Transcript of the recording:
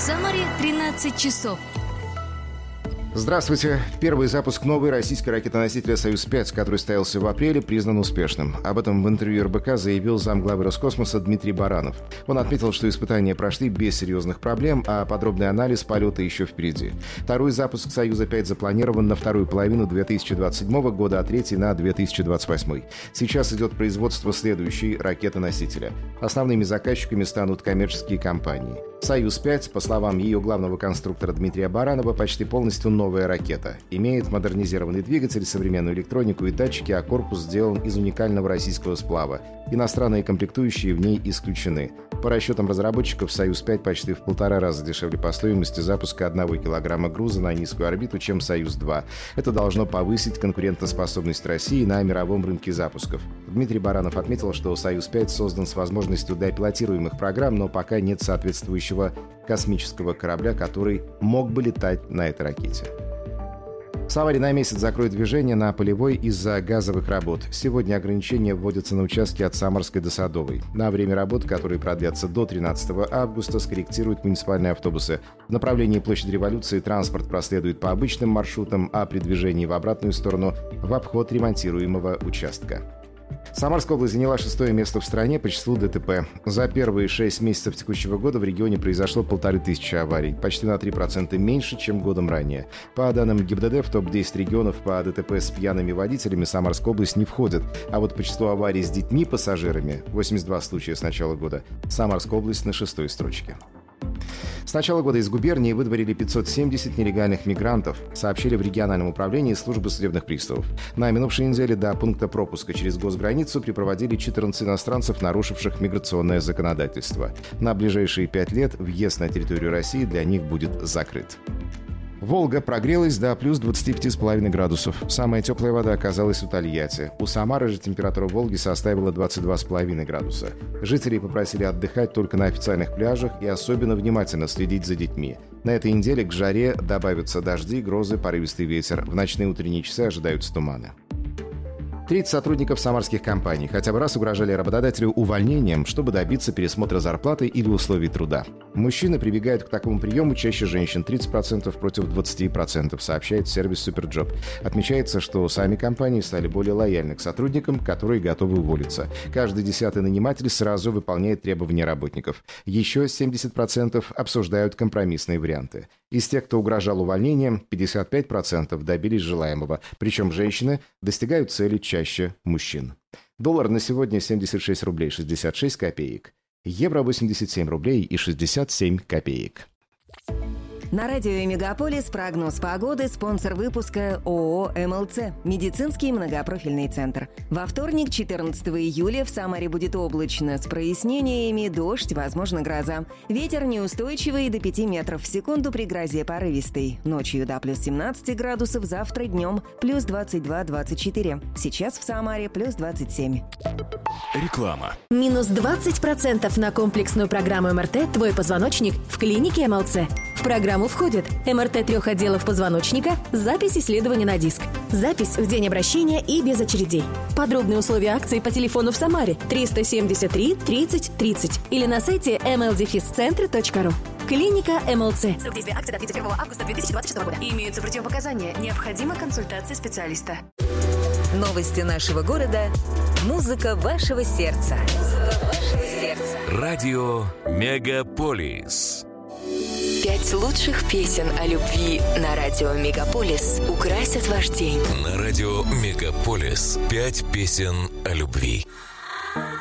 Самаре 13 часов. Здравствуйте. Первый запуск новой российской ракетоносителя «Союз-5», который состоялся в апреле, признан успешным. Об этом в интервью РБК заявил замглавы Роскосмоса Дмитрий Баранов. Он отметил, что испытания прошли без серьезных проблем, а подробный анализ полета еще впереди. Второй запуск «Союза-5» запланирован на вторую половину 2027 года, а третий на 2028. Сейчас идет производство следующей ракеты-носителя. Основными заказчиками станут коммерческие компании. «Союз-5», по словам ее главного конструктора Дмитрия Баранова, почти полностью новая ракета. Имеет модернизированный двигатель, современную электронику и датчики, а корпус сделан из уникального российского сплава. Иностранные комплектующие в ней исключены. По расчетам разработчиков, «Союз-5» почти в 1,5 раза дешевле по стоимости запуска 1 килограмма груза на низкую орбиту, чем «Союз-2». Это должно повысить конкурентоспособность России на мировом рынке запусков. Дмитрий Баранов отметил, что «Союз-5» создан с возможностью для пилотируемых программ, но пока нет соответствующего космического корабля, который мог бы летать на этой ракете. Самаре на месяц закроют движение на Полевой из-за газовых работ. Сегодня ограничения вводятся на участке от Самарской до Садовой. На время работ, которые продлятся до 13 августа, скорректируют муниципальные автобусы. В направлении площади Революции транспорт проследует по обычным маршрутам, а при движении в обратную сторону – в обход ремонтируемого участка. Самарская область заняла 6-е место в стране по числу ДТП. За первые 6 месяцев текущего года в регионе произошло 1500 аварий, почти на 3% меньше, чем годом ранее. По данным ГИБДД, в топ-10 регионов по ДТП с пьяными водителями Самарская область не входит. А вот по числу аварий с детьми-пассажирами, 82 случая с начала года, Самарская область на 6-й строчке. С начала года из губернии выдворили 570 нелегальных мигрантов, сообщили в региональном управлении службы судебных приставов. На минувшей неделе до пункта пропуска через госграницу припроводили 14 иностранцев, нарушивших миграционное законодательство. На ближайшие 5 лет въезд на территорию России для них будет закрыт. Волга прогрелась до плюс 25,5 градусов. Самая теплая вода оказалась у Тольятти. У Самары же температура Волги составила 22,5 градуса. Жителей попросили отдыхать только на официальных пляжах и особенно внимательно следить за детьми. На этой неделе к жаре добавятся дожди, грозы, порывистый ветер. В ночные и утренние часы ожидаются туманы. 30 сотрудников самарских компаний хотя бы раз угрожали работодателю увольнением, чтобы добиться пересмотра зарплаты или условий труда. Мужчины прибегают к такому приему чаще женщин, 30% против 20%, сообщает сервис Суперджоп. Отмечается, что сами компании стали более лояльны к сотрудникам, которые готовы уволиться. Каждый 10-й наниматель сразу выполняет требования работников. Еще 70% обсуждают компромиссные варианты. Из тех, кто угрожал увольнением, 55% добились желаемого. Причем женщины достигают цели чаще мужчин. Доллар на сегодня 76 рублей 66 копеек. Евро 87 рублей и 67 копеек. На радио «Мегаполис» прогноз погоды, спонсор выпуска ООО «МЛЦ» – медицинский многопрофильный центр. Во вторник, 14 июля, в Самаре будет облачно, с прояснениями, дождь, возможно, гроза. Ветер неустойчивый до 5 метров в секунду, при грозе порывистый. Ночью до плюс 17 градусов, завтра днем плюс 22-24. Сейчас в Самаре плюс 27. Реклама. Минус 20% на комплексную программу МРТ «Твой позвоночник» в клинике МЛЦ. В программу входит МРТ 3 отделов позвоночника, запись исследования на диск, запись в день обращения и без очередей. Подробные условия акции по телефону в Самаре 373 30 30 или на сайте mldefiscentre.ru. Клиника МЛЦ. Срок действия акции до 31 августа 2026 года. Имеются противопоказания. Необходима консультация специалиста. Новости нашего города. Музыка вашего сердца. Радио «Мегаполис». 5 лучших песен о любви на радио «Мегаполис» украсят ваш день. На радио «Мегаполис» 5 песен о любви.